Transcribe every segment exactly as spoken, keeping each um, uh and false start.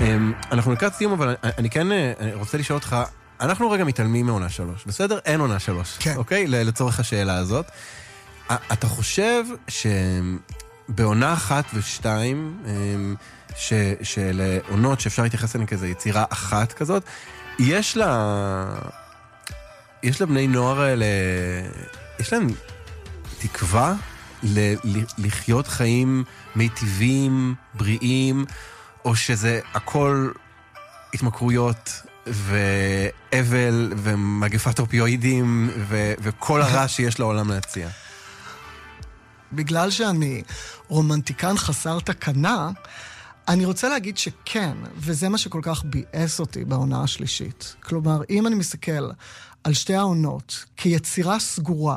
אנחנו לקראת סיום, אבל אני כן רוצה לשאול אותך, אנחנו רגע מתעלמים מעונה שלוש, בסדר? אין עונה שלוש, אוקיי? לצורך השאלה הזאת. אתה חושב שבעונה אחת ושתיים, של עונות שאפשר להתייחס אליהן כזה יצירה אחת כזאת, יש לה, יש לה בני נוער האלה, יש להם תקווה לחיות חיים מיטיבים, בריאים, או שזה הכל התמכרויות ואבל ומגפת אופיואידים ו- וכל הרע שיש לעולם להציע? בגלל שאני רומנטיקן חסר תקנה, אני רוצה להגיד שכן, וזה מה שכל כך ביאס אותי בעונה השלישית. כלומר, אם אני מסתכל על שתי העונות כיצירה סגורה,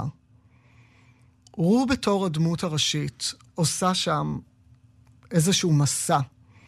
רו בתור הדמות הראשית עושה שם איזשהו מסע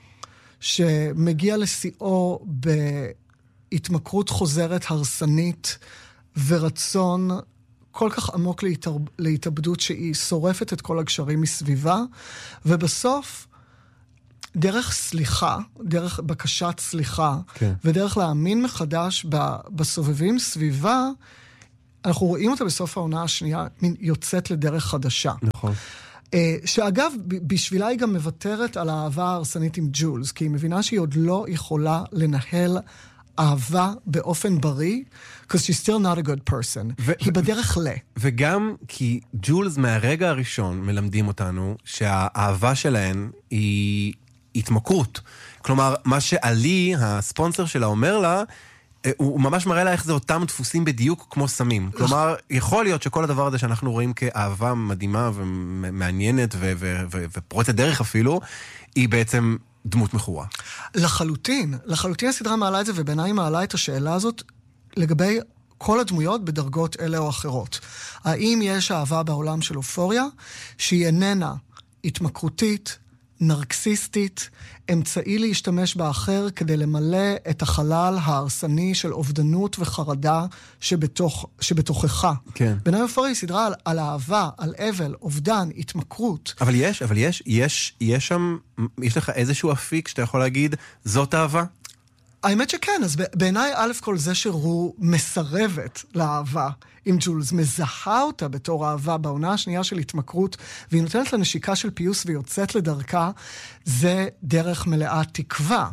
שמגיע לשיאו בהתמכרות חוזרת הרסנית ורצון כל כך עמוק להתאב... להתאבדות שהיא שורפת את כל הגשרים מסביבה, ובסוף דרך סליחה, דרך בקשת סליחה, כן. ודרך להאמין מחדש בסובבים סביבה, אנחנו רואים אותה בסוף העונה השנייה, מין יוצאת לדרך חדשה. נכון. שאגב, בשבילה היא גם מוותרת על האהבה ההרסנית עם ג'ולס, כי היא מבינה שהיא עוד לא יכולה לנהל אהבה באופן בריא, because she's still not a good person. ו- היא בדרך ל. וגם כי ג'ולס מהרגע הראשון מלמדים אותנו שהאהבה שלהן היא התמכרות. כלומר, מה שעלי, הספונסר שלה, אומר לה, הוא ממש מראה לה איך זה אותם דפוסים בדיוק כמו סמים. כלומר, יכול להיות שכל הדבר הזה שאנחנו רואים כאהבה מדהימה ומעניינת ו- ו- ו- ופורצת דרך אפילו, היא בעצם דמות מכורה. לחלוטין. לחלוטין הסדרה מעלה את זה, ובעיניי מעלה את השאלה הזאת לגבי כל הדמויות בדרגות אלה או אחרות. האם יש אהבה בעולם של אופוריה שהיא איננה התמכרותית, נרקסיסטית, אמצעי להשתמש באחר כדי למלא את החלל ההרסני של אובדנות וחרדה שבתוך, שבתוכך. כן. בעיניי אופוריה היא סדרה על, על אהבה, על אבל, אובדן, התמכרות. אבל יש, אבל יש, יש, יש שם, יש לך איזשהו אפיק שאתה יכול להגיד, זאת אהבה? האמת שכן, אז בעיניי א' כל זה שרו מסרבת לאהבה עם ג'ולס, מזהה אותה בתור אהבה בעונה השנייה של התמכרות, והיא נותנת לה נשיקה של פיוס ויוצאת לדרכה, זה דרך מלאת תקווה.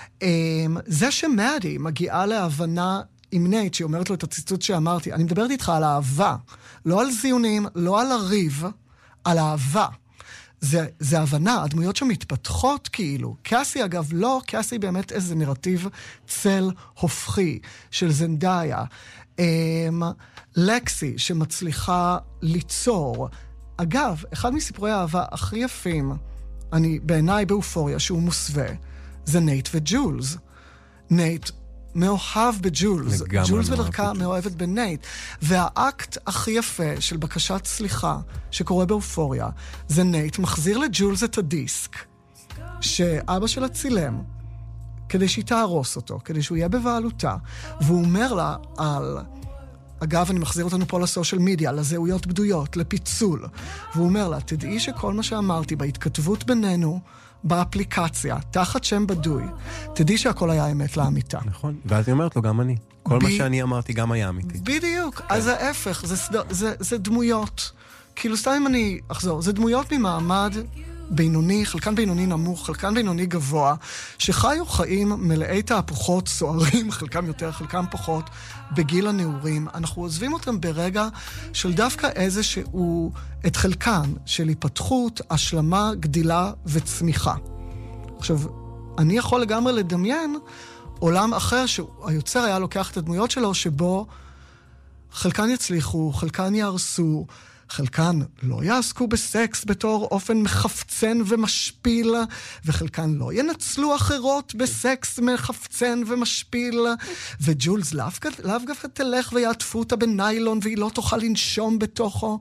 זה שמאדי מגיעה להבנה עם נייט, שהיא אומרת לו את הציטוט שאמרתי, אני מדברת איתך על אהבה, לא על זיונים, לא על הריב, על אהבה. זה, זה הבנה, הדמויות שמתפתחות כאילו. קאסי אגב לא, קאסי באמת איזה נרטיב צל הופכי של זנדאיה. אמ, לקסי שמצליחה ליצור. אגב, אחד מסיפורי האהבה הכי יפים, אני בעיניי באופוריה שהוא מוסווה, זה נייט וג'ולס. נייט מאוהב בג'ולס. ג'ולס בדרכה מאוהבת בנייט. והאקט הכי יפה של בקשת סליחה שקורה באופוריה, זה נייט מחזיר לג'ולס את הדיסק שאבא שלה צילם, כדי שהיא תהרוס אותו, כדי שהוא יהיה בבעלותה. והוא אומר לה על... אגב, אני מחזיר אותנו פה לסושיאל מדיה, לזהויות בדויות, לפיצול. והוא אומר לה, תדעי שכל מה שאמרתי בהתכתבות בינינו, באפליקציה, תחת שם בדוי, תדעי שהכל היה אמת לאמיתה. נכון, ואז היא אומרת לו, גם אני. כל מה שאני אמרתי גם היה אמיתי. בדיוק, אז ההפך, זה דמויות. כאילו, סתם אם אני אחזור, זה דמויות ממעמד בינוני, חלקן בינוני נמוך, חלקן בינוני גבוה, שחיו חיים מלאי תהפוכות, סוערים, חלקם יותר, חלקם פחות, בגיל הנעורים. אנחנו עוזבים אותם ברגע של דווקא איזשהו, את חלקן של היפתחות, השלמה, גדילה וצמיחה. עכשיו, אני יכול לגמרי לדמיין עולם אחר שהיוצר היה לוקח את הדמויות שלו, שבו חלקן יצליחו, חלקן יהרסו, חלקן לא יעסקו בסקס בתור אופן מחפצן ומשפיל, וחלקן לא ינצלו אחרות בסקס מחפצן ומשפיל, וג'ולס לאו דווקא תלך ויעטפו אותה בניילון, והיא לא תוכל לנשום בתוכו.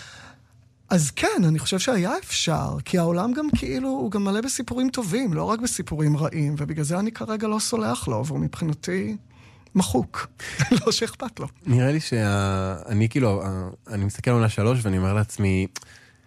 אז כן, אני חושב שהיה אפשר, כי העולם גם כאילו, הוא גם מלא בסיפורים טובים, לא רק בסיפורים רעים, ובגלל זה אני כרגע לא סולח לו, והוא מבחינתי מחוק, לא שאכפת לו. נראה לי שאני כאילו, אני מסתכל על השלוש ואני אומר לעצמי,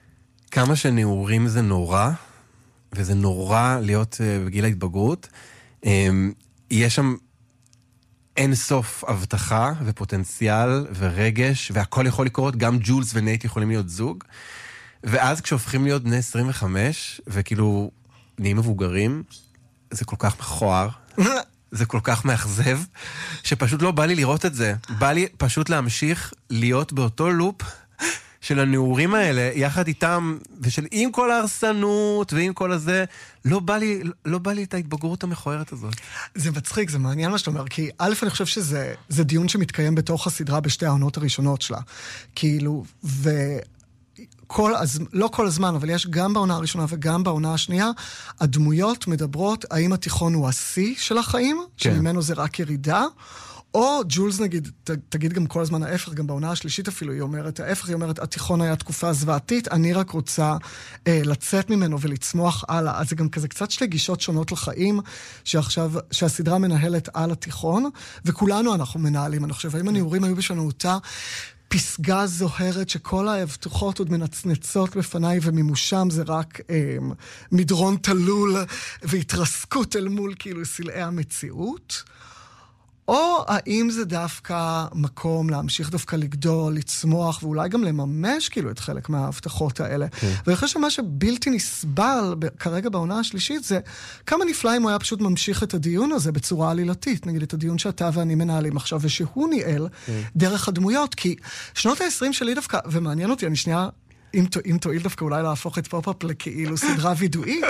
כמה שנעורים זה נורא, וזה נורא להיות בגיל ההתבגרות, יש שם אין סוף הבטחה ופוטנציאל ורגש, והכל יכול לקרות, גם ג'ולס ונייט יכולים להיות זוג, ואז כשהופכים להיות בני עשרים וחמש, וכאילו נהיים מבוגרים, זה כל כך מכוער, זה כל כך מאכזב, שפשוט לא בא לי לראות את זה. בא לי פשוט להמשיך להיות באותו לופ של הנעורים האלה, יחד איתם, ושל עם כל ההרסנות ועם כל הזה, לא בא לי, לא בא לי את ההתבגרות המכוערת הזאת. זה מצחיק, זה מעניין מה שאתה אומר, כי א', אני חושב שזה זה דיון שמתקיים בתוך הסדרה בשתי העונות הראשונות שלה. כאילו, ו... כל, אז, לא כל הזמן, אבל יש גם בעונה הראשונה וגם בעונה השנייה, הדמויות מדברות האם התיכון הוא השיא של החיים, כן. שממנו זה רק ירידה, או ג'ולס נגיד, ת, תגיד גם כל הזמן ההפך, גם בעונה השלישית אפילו, היא אומרת, ההפך היא אומרת, התיכון היה תקופה זוועתית, אני רק רוצה אה, לצאת ממנו ולצמוח הלאה. אז זה גם כזה קצת שתי גישות שונות לחיים, שעכשיו, שהסדרה מנהלת על התיכון, וכולנו אנחנו מנהלים, אני חושב, האם הנעורים היו בשנו אותה, פסגה זוהרת שכל ההבטחות עוד מנצנצות בפניי, ומימושם זה רק אה, מדרון תלול והתרסקות אל מול כאילו סלעי המציאות, או האם זה דווקא מקום להמשיך דווקא לגדול, לצמוח, ואולי גם לממש כאילו את חלק מההבטחות האלה. Okay. ואני חושב שמה שבלתי נסבל כרגע בעונה השלישית זה כמה נפלא אם הוא היה פשוט ממשיך את הדיון הזה בצורה עלילתית, נגיד את הדיון שאתה ואני מנהלים עכשיו, ושהוא ניהל okay. דרך הדמויות, כי שנות ה-עשרים שלי דווקא, ומעניין אותי, אני שנייה, אם, אם תועיל דווקא אולי להפוך את פופ-אפ לכאילו סדרה וידואית,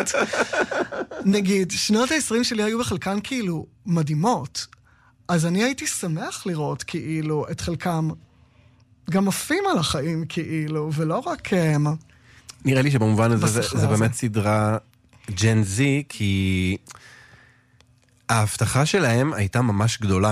נגיד, שנות ה-עשרים שלי היו בחלקן כאילו מדהימות, אז אני הייתי שמח לראות כאילו את חלקם גם עפים על החיים כאילו, ולא רק הם. נראה לי שבמובן הזה זה, זה באמת סדרה ג'ן זי, כי ההבטחה שלהם הייתה ממש גדולה,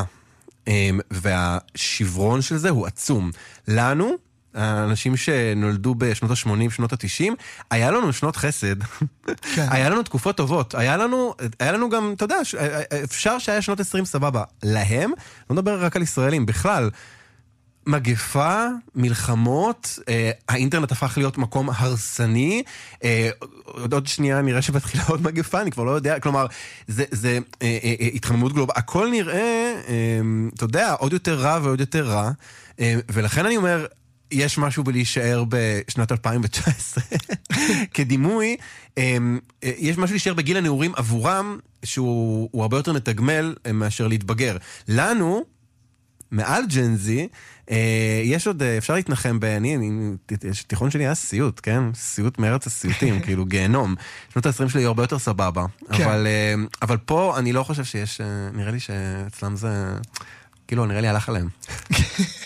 והשברון של זה הוא עצום. לנו, האנשים שנולדו בשנות ה-שמונים, שנות ה-תשעים, היה לנו שנות חסד. כן. היה לנו תקופות טובות. היה לנו, היה לנו גם, אתה יודע, אפשר שהיה שנות עשרים סבבה. להם, לא מדבר רק על ישראלים, בכלל, מגפה, מלחמות, אה, האינטרנט הפך להיות מקום הרסני, אה, עוד, עוד שנייה נראה שבתחילה עוד מגפה, אני כבר לא יודע, כלומר, זה, זה אה, אה, אה, התחממות גלובלית, הכל נראה, אה, אתה יודע, עוד יותר רע ועוד יותר רע, אה, ולכן אני אומר, יש משהו בלהישאר בשנת אלפיים תשע עשרה כדימוי, יש משהו להישאר בגיל הנעורים עבורם, שהוא הרבה יותר מתגמל מאשר להתבגר. לנו, מעל ג'ן זי, יש עוד, אפשר להתנחם בעני, תיכון שלי היה סיוט, כן? סיוט מארץ הסיוטים, כאילו גיהנום. שנות ה-עשרים שלי הרבה יותר סבבה. אבל פה אני לא חושב שיש, נראה לי שאצלם זה, כאילו נראה לי הלך עליהם.